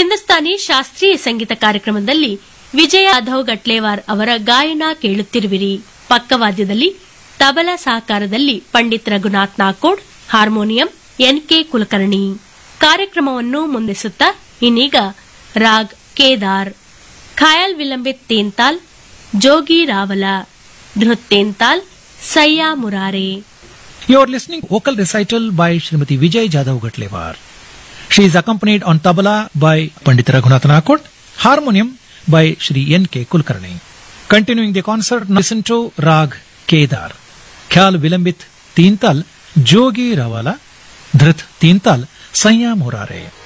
ಹಿಂದೂಸ್ತಾನಿ ಶಾಸ್ತ್ರೀಯ ಸಂಗೀತ ಕಾರ್ಯಕ್ರಮದಲ್ಲಿ ವಿಜಯ ಯಾದವ್ ಗಟ್ಲೇವಾರ್ ಅವರ ಗಾಯನ ಕೇಳುತ್ತಿರುವಿರಿ. ಪಕ್ಕವಾದ್ಯದಲ್ಲಿ ತಬಲಾ ಸಹಕಾರದಲ್ಲಿ ಪಂಡಿತ್ ರಘುನಾಥ್ ನಾಕೋಡ್, ಹಾರ್ಮೋನಿಯಂ ಎನ್ಕೆ ಕುಲಕರ್ಣಿ. ಕಾರ್ಯಕ್ರಮವನ್ನು ಮುಂದಿಸುತ್ತಾ ಇನ್ನೀಗ ರಾಗ್ ಕೇದಾರ್, ಖಯಾಲ್ ವಿಲಂಬಿತ್ ತೇಂತಾಲ್, ಜೋಗಿ ರಾವಲ, ಧೃತ್ ತೇಂತಾಲ್, ಸಯ್ಯಾ Murare. You are listening vocal recital by Srimati Vijay Jadhav Gatlewar. She is accompanied on tabla by Pandit Raghunath Nakod, harmonium by Shri N.K. Kulkarni. Continuing the concert, listen to Rag Kedar, Khyal Vilambit Teental, Jogi Ravala, Dhrit Teental, Sanya Murare.